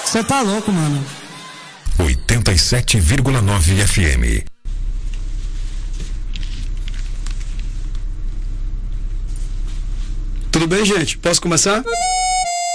Você tá louco, mano. 87,9 FM. Tudo bem, gente? Posso começar?